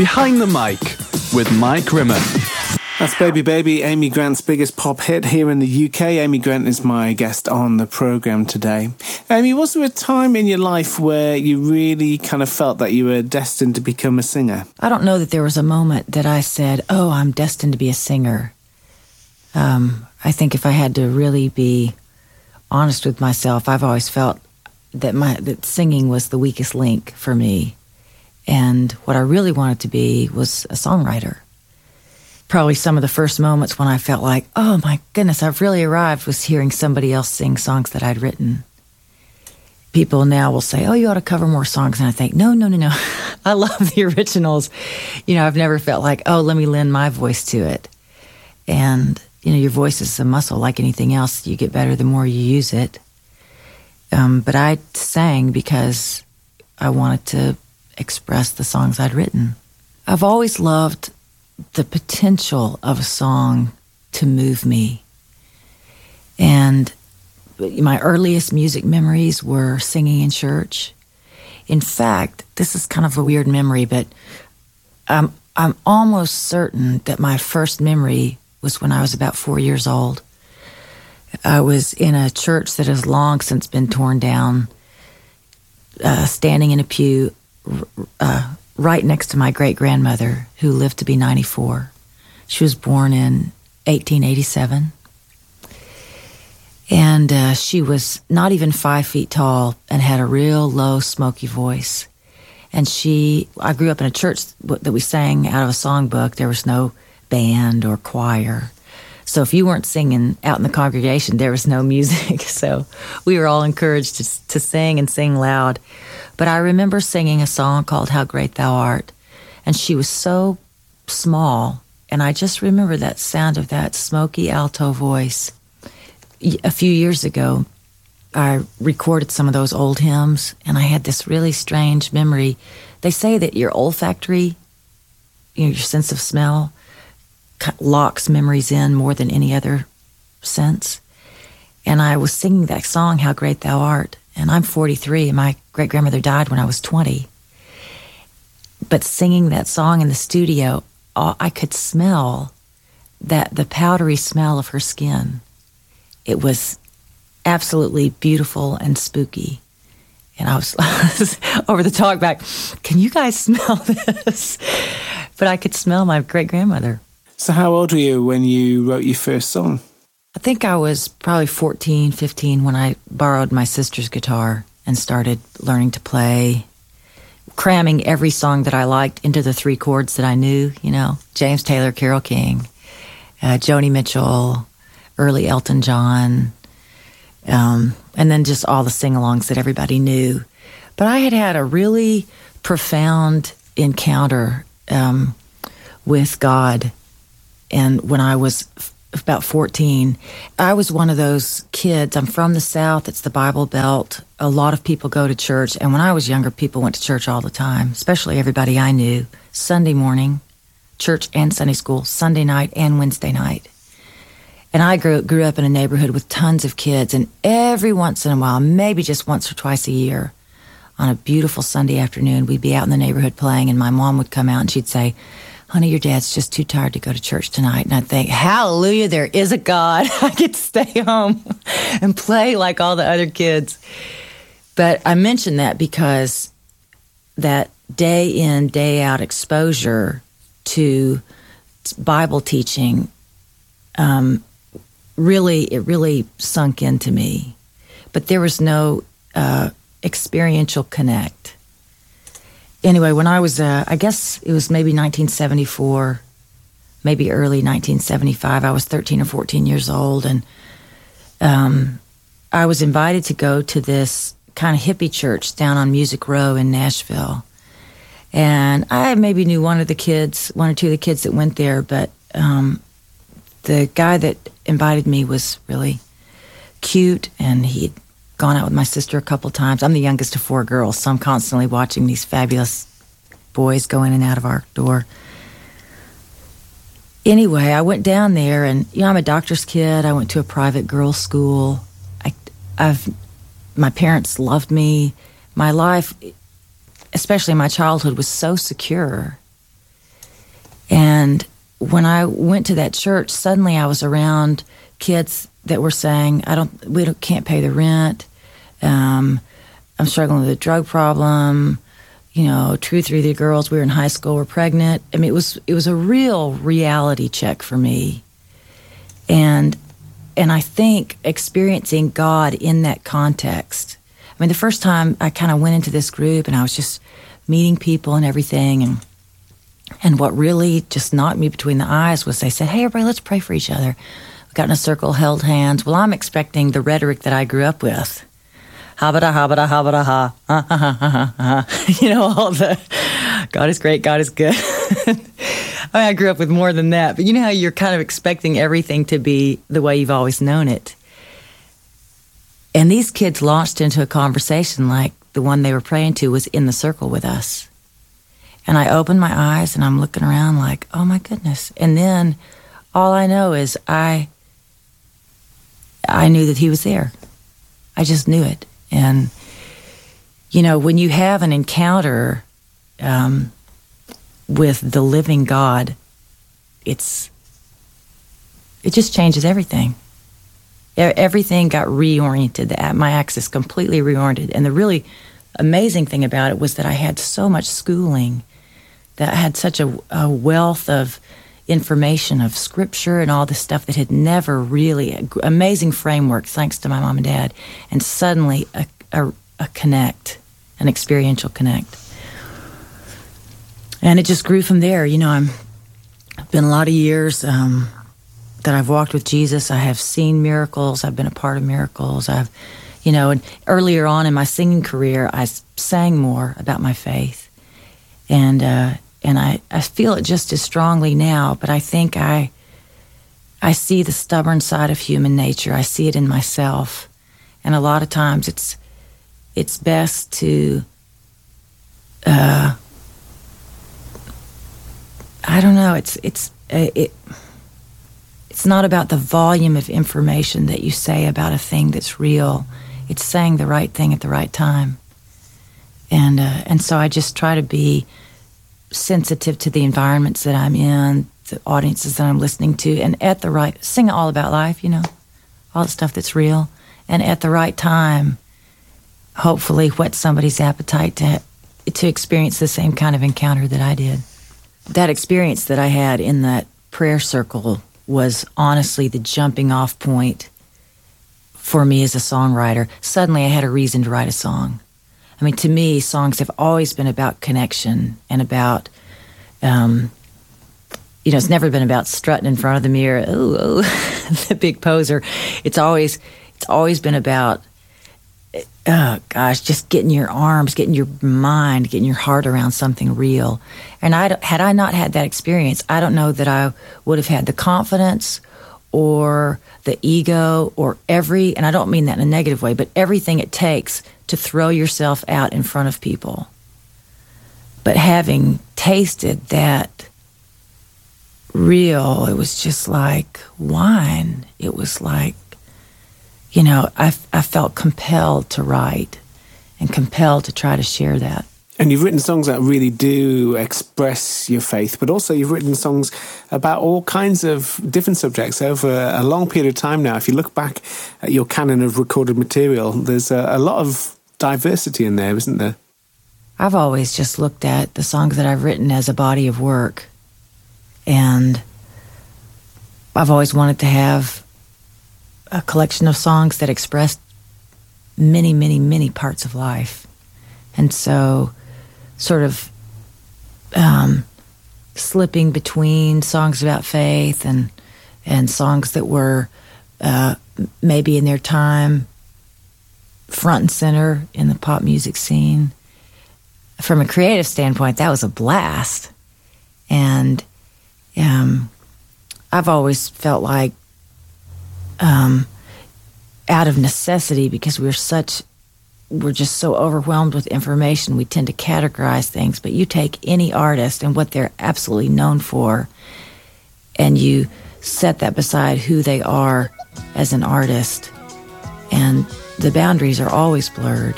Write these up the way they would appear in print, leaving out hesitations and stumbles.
Behind the Mic with Mike Rimmer. That's Baby Baby, Amy Grant's biggest pop hit here in the UK. Amy Grant is my guest on the programme today. Amy, was there a time in your life where you really kind of felt that you were destined to become a singer? I don't know that there was a moment that I said, oh, I'm destined to be a singer. I think if I had to really be honest with myself, I've always felt that singing was the weakest link for me. And what I really wanted to be was a songwriter. Probably some of the first moments when I felt like, oh my goodness, I've really arrived, was hearing somebody else sing songs that I'd written. People now will say, oh, you ought to cover more songs. And I think, no. I love the originals. I've never felt like, oh, let me lend my voice to it. And, your voice is a muscle like anything else. You get better the more you use it. But I sang because I wanted to express the songs I'd written. I've always loved the potential of a song to move me. And my earliest music memories were singing in church. In fact, this is kind of a weird memory, but I'm almost certain that my first memory was when I was about 4 years old. I was in a church that has long since been torn down, standing in a pew right next to my great-grandmother, who lived to be 94. She was born in 1887. And she was not even 5 feet tall and had a real low, smoky voice. And I grew up in a church that we sang out of a songbook. There was no band or choir. So if you weren't singing out in the congregation, there was no music. So we were all encouraged to sing and sing loud. But I remember singing a song called How Great Thou Art. And she was so small. And I just remember that sound of that smoky alto voice. A few years ago, I recorded some of those old hymns, and I had this really strange memory. They say that your olfactory, your sense of smell, locks memories in more than any other sense. And I was singing that song, How Great Thou Art. And I'm 43, and my great-grandmother died when I was 20. But singing that song in the studio, I could smell the powdery smell of her skin. It was absolutely beautiful and spooky. And I was over the talk back, can you guys smell this? But I could smell my great-grandmother. So how old were you when you wrote your first song? I think I was probably 14, 15 when I borrowed my sister's guitar and started learning to play, cramming every song that I liked into the 3 chords that I knew, James Taylor, Carole King, Joni Mitchell, early Elton John, and then just all the sing-alongs that everybody knew. But I had a really profound encounter with God. And when I was about 14, I was one of those kids. I'm from the South. It's the Bible Belt. A lot of people go to church. And when I was younger, people went to church all the time, especially everybody I knew. Sunday morning, church and Sunday school, Sunday night and Wednesday night. And I grew up in a neighborhood with tons of kids. And every once in a while, maybe just once or twice a year, on a beautiful Sunday afternoon, we'd be out in the neighborhood playing, and my mom would come out and she'd say, honey, your dad's just too tired to go to church tonight. And I'd think, hallelujah, there is a God. I get to stay home and play like all the other kids. But I mention that because that day in, day out exposure to Bible teaching, really sunk into me. But there was no experiential connect. Anyway, when I was, I guess it was maybe 1974, maybe early 1975, I was 13 or 14 years old, and I was invited to go to this kind of hippie church down on Music Row in Nashville. And I maybe knew one or two of the kids that went there, but the guy that invited me was really cute, and he'd gone out with my sister a couple times. I'm the youngest of 4 girls, so I'm constantly watching these fabulous boys go in and out of our door. Anyway, I went down there, and I'm a doctor's kid. I went to a private girls' school. My parents loved me. My life, especially my childhood, was so secure. And when I went to that church, suddenly I was around kids that were saying, can't pay the rent. I'm struggling with a drug problem. 2 or 3 of the girls we were in high school were pregnant. I mean, it was a real reality check for me. And I think experiencing God in that context. I mean, the first time I kind of went into this group and I was just meeting people and everything, and what really just knocked me between the eyes was they said, "Hey, everybody, let's pray for each other." We got in a circle, held hands. Well, I'm expecting the rhetoric that I grew up with. Habada, habada, habada, ha. All the God is great, God is good. I mean, I grew up with more than that. But you know how you're kind of expecting everything to be the way you've always known it. And these kids launched into a conversation like the one they were praying to was in the circle with us. And I opened my eyes and I'm looking around like, oh my goodness. And then all I know is I knew that he was there. I just knew it. And, when you have an encounter with the living God, it just changes everything. Everything got reoriented. My axis completely reoriented. And the really amazing thing about it was that I had so much schooling, that I had such a wealth of information of scripture and all this stuff that had never really, amazing framework, thanks to my mom and dad, and suddenly a connect, an experiential connect. And it just grew from there. I've been a lot of years that I've walked with Jesus. I have seen miracles. I've been a part of miracles. And earlier on in my singing career, I sang more about my faith. And I feel it just as strongly now, but I think I see the stubborn side of human nature. I see it in myself. And a lot of times it's best to, I don't know, it's not about the volume of information that you say about a thing that's real. It's saying the right thing at the right time. And so I just try to be sensitive to the environments that I'm in, the audiences that I'm listening to, and sing all about life, all the stuff that's real. And at the right time, hopefully whet somebody's appetite to experience the same kind of encounter that I did. That experience that I had in that prayer circle was honestly the jumping off point for me as a songwriter. Suddenly I had a reason to write a song. I mean, to me, songs have always been about connection and about, it's never been about strutting in front of the mirror, the big poser. It's always been about, just getting your arms, getting your mind, getting your heart around something real. And had I not had that experience, I don't know that I would have had the confidence or the ego or and I don't mean that in a negative way, but everything it takes to throw yourself out in front of people. But having tasted that real, it was just like wine. It was like, I felt compelled to write and compelled to try to share that. And you've written songs that really do express your faith, but also you've written songs about all kinds of different subjects over a long period of time now. If you look back at your canon of recorded material, there's a lot of diversity in there, isn't there? I've always just looked at the songs that I've written as a body of work. And I've always wanted to have a collection of songs that expressed many, many, many parts of life. And so sort of slipping between songs about faith and songs that were maybe in their time front and center in the pop music scene. From a creative standpoint, that was a blast. And I've always felt like out of necessity, because we're just so overwhelmed with information, we tend to categorize things. But you take any artist and what they're absolutely known for, and you set that beside who they are as an artist, and the boundaries are always blurred.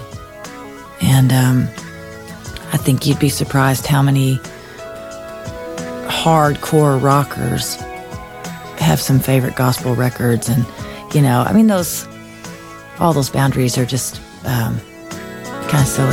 And I think you'd be surprised how many hardcore rockers have some favorite gospel records, and all those boundaries are just kind of silly.